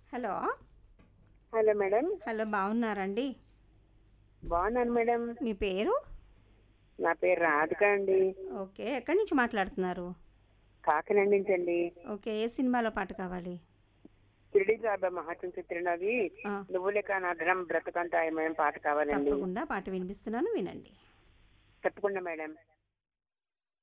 Hello. Hello madam. Hello, బాగున్నారండి? బాగున్నాను madam. మీ పేరు? నా పేరు రాధిక అండి. ఓకే. ఎక్కడి నుంచి మాట్లాడుతున్నారు? కాకినాడ నుంచి అండి. ఓకే. ఏ సినిమాలో పాట కావాలి? షిరిడి సాయిబాబా మహాత్మ చిత్రణది ఆ, నువ్వులే కానదరం బ్రతకంత ఏమైనా పాట కావాలండి. తప్పకుండా పాట వినిపిస్తున్నాను, వినండి. తప్పకుండా మేడం.